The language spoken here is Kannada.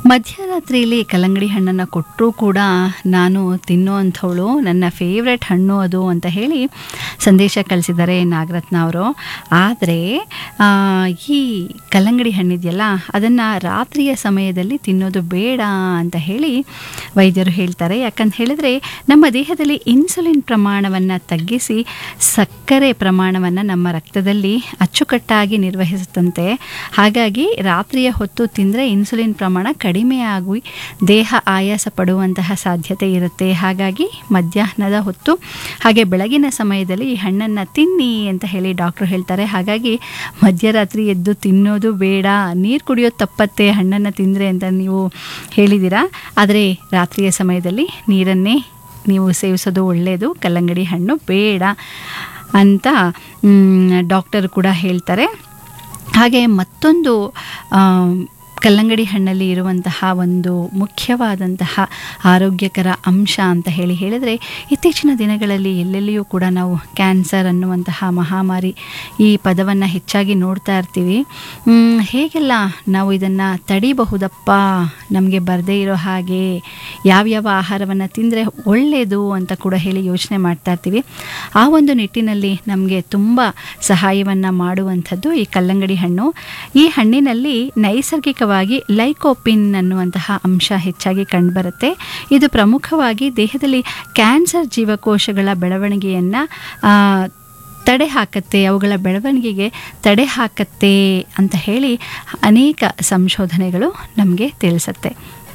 ಮಧ್ಯರಾತ್ರಿಯಲ್ಲಿ ಕಲ್ಲಂಗಡಿ ಹಣ್ಣನ್ನು ಕೊಟ್ಟರೂ ಕೂಡ ನಾನು ತಿನ್ನುವಂಥವಳು, ನನ್ನ ಫೇವ್ರೆಟ್ ಹಣ್ಣು ಅದು ಅಂತ ಹೇಳಿ ಸಂದೇಶ ಕಳಿಸಿದ್ದಾರೆ ನಾಗರತ್ನ ಅವರು. ಆದರೆ ಈ ಕಲ್ಲಂಗಡಿ ಹಣ್ಣಿದೆಯಲ್ಲ, ಅದನ್ನು ರಾತ್ರಿಯ ಸಮಯದಲ್ಲಿ ತಿನ್ನೋದು ಬೇಡ ಅಂತ ಹೇಳಿ ವೈದ್ಯರು ಹೇಳ್ತಾರೆ. ಯಾಕಂತ ಹೇಳಿದ್ರೆ ನಮ್ಮ ದೇಹದಲ್ಲಿ ಇನ್ಸುಲಿನ್ ಪ್ರಮಾಣವನ್ನು ತಗ್ಗಿಸಿ ಸಕ್ಕರೆ ಪ್ರಮಾಣವನ್ನು ನಮ್ಮ ರಕ್ತದಲ್ಲಿ ಅಚ್ಚುಕಟ್ಟಾಗಿ ನಿರ್ವಹಿಸುತ್ತಂತೆ. ಹಾಗಾಗಿ ರಾತ್ರಿಯ ಹೊತ್ತು ತಿಂದರೆ ಇನ್ಸುಲಿನ್ ಪ್ರಮಾಣ ಕಡಿಮೆ ಆಗಿ ದೇಹ ಆಯಾಸ ಪಡುವಂತಹ ಸಾಧ್ಯತೆ ಇರುತ್ತೆ. ಹಾಗಾಗಿ ಮಧ್ಯಾಹ್ನದ ಹೊತ್ತು ಹಾಗೆ ಬೆಳಗಿನ ಸಮಯದಲ್ಲಿ ಈ ಹಣ್ಣನ್ನು ತಿನ್ನಿ ಅಂತ ಹೇಳಿ ಡಾಕ್ಟ್ರು ಹೇಳ್ತಾರೆ. ಹಾಗಾಗಿ ಮಧ್ಯರಾತ್ರಿ ಎದ್ದು ತಿನ್ನೋದು ಬೇಡ, ನೀರು ಕುಡಿಯೋದು ತಪ್ಪತ್ತೆ ಹಣ್ಣನ್ನು ತಿಂದರೆ ಅಂತ ನೀವು ಹೇಳಿದ್ದೀರಾ. ಆದರೆ ರಾತ್ರಿಯ ಸಮಯದಲ್ಲಿ ನೀರನ್ನೇ ನೀವು ಸೇವಿಸೋದು ಒಳ್ಳೆಯದು, ಕಲ್ಲಂಗಡಿ ಹಣ್ಣು ಬೇಡ ಅಂತ ಡಾಕ್ಟರ್ ಕೂಡ ಹೇಳ್ತಾರೆ. ಹಾಗೆ ಮತ್ತೊಂದು ಕಲ್ಲಂಗಡಿ ಹಣ್ಣಲ್ಲಿ ಇರುವಂತಹ ಒಂದು ಮುಖ್ಯವಾದಂತಹ ಆರೋಗ್ಯಕರ ಅಂಶ ಅಂತ ಹೇಳಿದರೆ, ಇತ್ತೀಚಿನ ದಿನಗಳಲ್ಲಿ ಎಲ್ಲೆಲ್ಲಿಯೂ ಕೂಡ ನಾವು ಕ್ಯಾನ್ಸರ್ ಅನ್ನುವಂತಹ ಮಹಾಮಾರಿ ಈ ಪದವನ್ನು ಹೆಚ್ಚಾಗಿ ನೋಡ್ತಾ ಇರ್ತೀವಿ. ಹೇಗೆಲ್ಲ ನಾವು ಇದನ್ನು ತಡಿಬಹುದಪ್ಪ, ನಮಗೆ ಬರದೇ ಇರೋ ಹಾಗೆ ಯಾವ್ಯಾವ ಆಹಾರವನ್ನು ತಿಂದರೆ ಒಳ್ಳೆಯದು ಅಂತ ಕೂಡ ಹೇಳಿ ಯೋಚನೆ ಮಾಡ್ತಾ ಇರ್ತೀವಿ. ಆ ಒಂದು ನಿಟ್ಟಿನಲ್ಲಿ ನಮಗೆ ತುಂಬ ಸಹಾಯವನ್ನು ಮಾಡುವಂಥದ್ದು ಈ ಕಲ್ಲಂಗಡಿ ಹಣ್ಣು. ಈ ಹಣ್ಣಿನಲ್ಲಿ ನೈಸರ್ಗಿಕ ಲೈಕೋಪಿನ್ ಅನ್ನುವಂತಹ ಅಂಶ ಹೆಚ್ಚಾಗಿ ಕಂಡುಬರುತ್ತೆ. ಇದು ಪ್ರಮುಖವಾಗಿ ದೇಹದಲ್ಲಿ ಕ್ಯಾನ್ಸರ್ ಜೀವಕೋಶಗಳ ಬೆಳವಣಿಗೆಯನ್ನು ತಡೆ ಹಾಕತ್ತೆ, ಅವುಗಳ ಬೆಳವಣಿಗೆಗೆ ತಡೆ ಹಾಕತ್ತೆ ಅಂತ ಹೇಳಿ ಅನೇಕ ಸಂಶೋಧನೆಗಳು ನಮಗೆ ತಿಳಿಸುತ್ತೆ.